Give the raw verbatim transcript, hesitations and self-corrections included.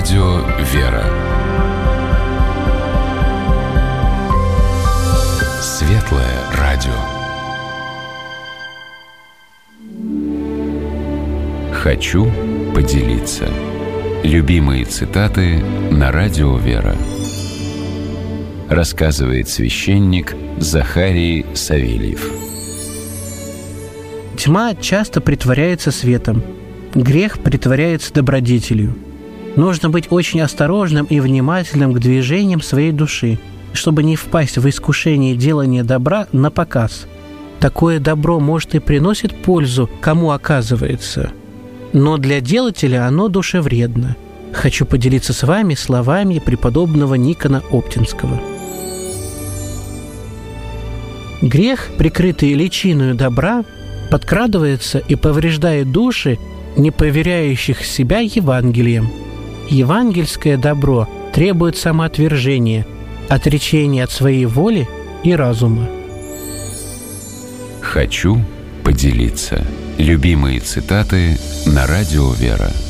радио «Вера». Светлое радио. Хочу поделиться. Любимые цитаты на радио «Вера». Рассказывает священник Захарий Савельев. Тьма часто притворяется светом. Грех притворяется добродетелью. Нужно быть очень осторожным и внимательным к движениям своей души, чтобы не впасть в искушение делания добра на показ. Такое добро, может, и приносит пользу, кому оказывается, но для делателя оно душевредно. Хочу поделиться с вами словами преподобного Никона Оптинского. Грех, прикрытый личиною добра, подкрадывается и повреждает души, не поверяющих себя Евангелием. Евангельское добро требует самоотвержения, отречения от своей воли и разума. Хочу поделиться. Любимые цитаты на радио «Вера».